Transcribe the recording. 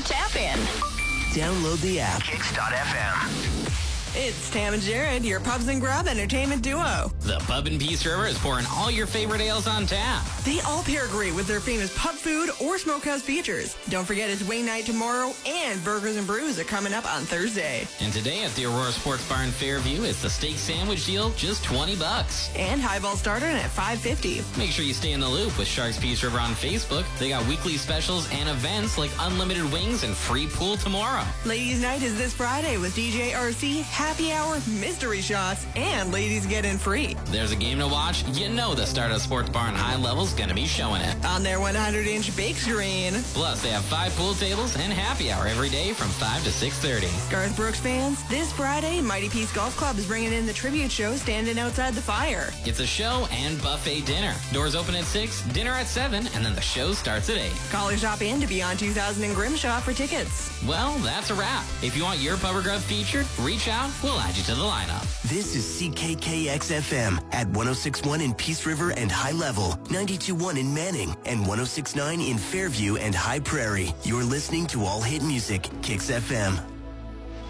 tap in. Download the app. Kicks.fm. It's Tam and Jared, your Pubs and Grub entertainment duo. The Pub in Peace River is pouring all your favorite ales on tap. They all pair great with their famous pub food or smokehouse features. Don't forget it's wing night tomorrow, and burgers and brews are coming up on Thursday. And today at the Aurora Sports Bar in Fairview, it's the steak sandwich deal, just $20. And highball starting at $5.50. Make sure you stay in the loop with Sharks Peace River on Facebook. They got weekly specials and events like unlimited wings and free pool tomorrow. Ladies' night is this Friday with DJ RC, happy hour, mystery shots, and ladies get in free. There's a game to watch. You know the Stardust Sports Bar in High Level's going to be showing it. On their 100-inch bake screen. Plus, they have 5 pool tables and happy hour every day from 5 to 6:30. Garth Brooks fans, this Friday, Mighty Peace Golf Club is bringing in the tribute show Standing Outside the Fire. It's a show and buffet dinner. Doors open at 6, dinner at 7, and then the show starts at 8. Call or shop in to Beyond 2000 and Grimshaw for tickets. Well, that's a wrap. If you want your Pub or Grub featured, reach out. We'll add you to the lineup. This is CKKX-FM at 106.1 in Peace River and High Level, 92.1 in Manning, and 106.9 in Fairview and High Prairie. You're listening to All Hit Music, Kicks FM.